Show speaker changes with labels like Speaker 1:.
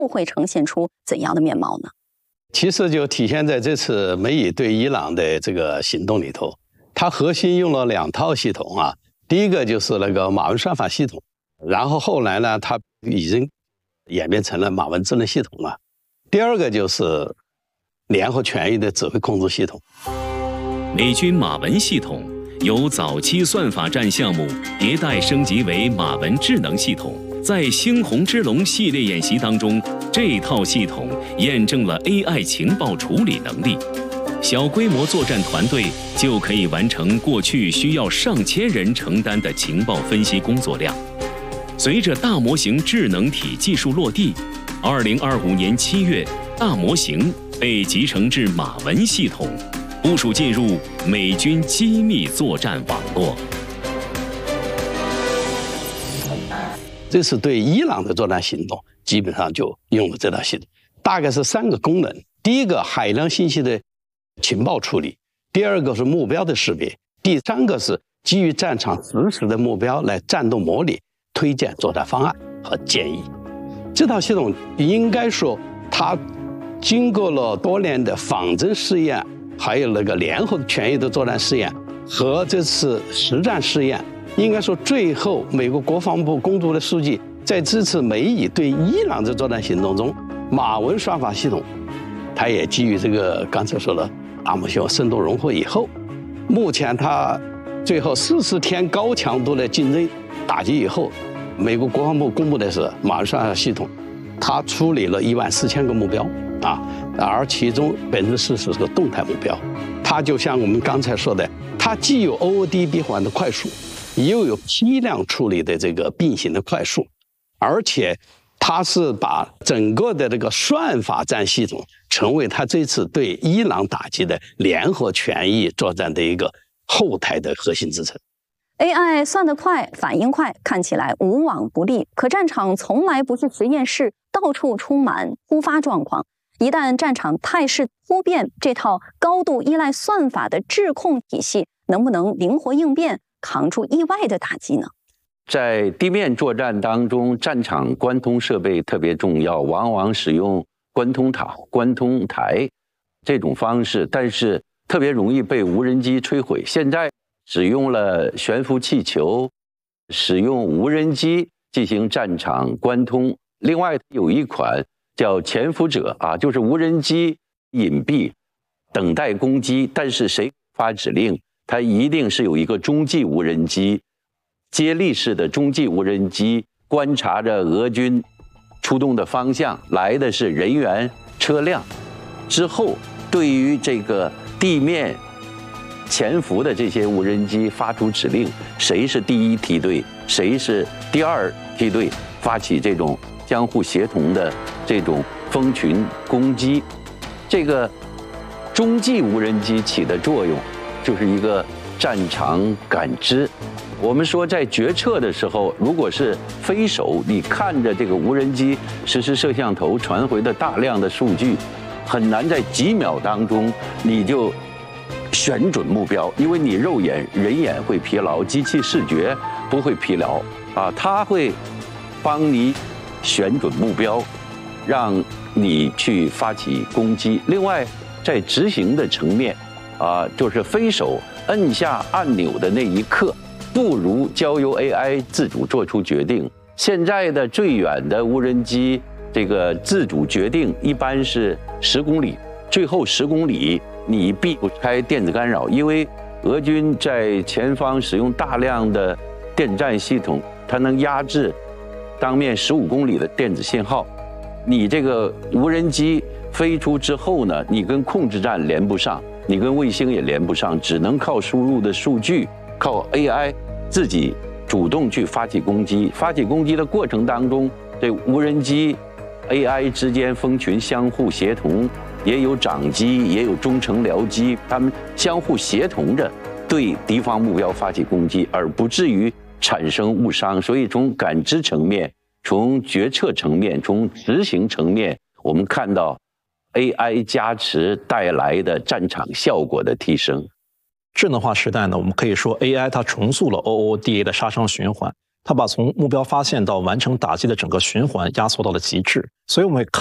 Speaker 1: 会呈现出怎样的面貌呢？
Speaker 2: 其实就体现在这次美以对伊朗的这个行动里头，它核心用了2套系统啊。第一个就是那个马文算法系统，然后后来呢，它已经演变成了马文智能系统了。第二个就是联合权益的指挥控制系统。
Speaker 3: 美军马文系统由早期算法战项目迭代升级为马文智能系统。在猩红之龙系列演习当中，这套系统验证了 AI 情报处理能力，小规模作战团队就可以完成过去需要上千人承担的情报分析工作量。随着大模型智能体技术落地，2025年7月，大模型被集成至马文系统，部署进入美军机密作战网络。
Speaker 2: 这次对伊朗的作战行动，基本上就用了这套系统，大概是3个功能。第一个，海量信息的情报处理；第二个是目标的识别；第3个是基于战场实时的目标来战斗模拟，推荐作战方案和建议。这套系统应该说，它经过了多年的仿真试验，还有那个联合权益的作战试验和这次实战试验。应该说，最后美国国防部公布的数据，在这次美以对伊朗的作战行动中，马文算法系统，它也基于这个刚才说的大模型深度融合以后，目前它最后40天高强度的竞争打击以后，美国国防部公布的是马文算法系统，它处理了14000个目标啊，而其中40%是个动态目标。它就像我们刚才说的，它既有 OODB 环的快速，又有批量处理的这个并行的快速，而且它是把整个的这个算法战系统成为它这次对伊朗打击的联合权益作战的一个后台的核心支撑。
Speaker 1: AI 算得快，反应快，看起来无往不利，可战场从来不是实验室，到处充满突发状况。一旦战场态势突变，这套高度依赖算法的智控体系能不能灵活应变，扛住意外的打击呢？
Speaker 4: 在地面作战当中，战场关通设备特别重要，往往使用关通塔、关通台这种方式，但是特别容易被无人机摧毁。现在使用了悬浮气球，使用无人机进行战场关通。另外有一款叫潜伏者啊，就是无人机隐蔽等待攻击，但是谁发指令，它一定是有一个中继无人机，接力式的中继无人机观察着俄军出动的方向，来的是人员车辆，之后对于这个地面潜伏的这些无人机发出指令，谁是第一梯队，谁是第二梯队，发起这种相互协同的这种蜂群攻击。这个中继无人机起的作用就是一个战场感知。我们说在决策的时候，如果是飞手，你看着这个无人机实时摄像头传回的大量的数据，很难在几秒当中你就选准目标，因为你肉眼人眼会疲劳，机器视觉不会疲劳啊，它会帮你选准目标，让你去发起攻击。另外在执行的层面啊，就是飞手摁下按钮的那一刻，不如交由 AI 自主做出决定。现在的最远的无人机这个自主决定一般是10公里，最后10公里你避不开电子干扰，因为俄军在前方使用大量的电战系统，它能压制当面15公里的电子信号。你这个无人机飞出之后呢，你跟控制站连不上，你跟卫星也连不上，只能靠输入的数据，靠 AI 自己主动去发起攻击。发起攻击的过程当中，这无人机 AI 之间蜂群相互协同，也有长机，也有中程僚机，他们相互协同着对敌方目标发起攻击，而不至于产生误伤。所以从感知层面，从决策层面，从执行层面，我们看到 AI 加持带来的战场效果的提升。
Speaker 5: 智能化时代呢，我们可以说 AI 它重塑了 OODA 的杀伤循环， 它把从目标发现到完成打击的整个循环压缩到了极致。所以我们